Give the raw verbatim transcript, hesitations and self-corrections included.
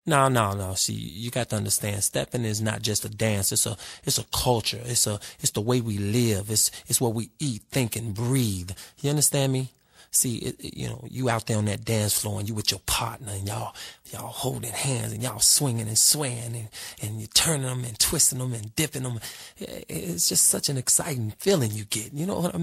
No, no, no. See, you got to understand, stepping is not just a dance. It's a, it's a culture. It's a, it's the way we live. It's, it's what we eat, think, and breathe. You understand me? See, it, it- you know, you out there on that dance floor and you with your partner and y'all, y'all holding hands and y'all swinging and swaying and, and you turning them and twisting them and dipping them. It's just such an exciting feeling you get. You know what I mean?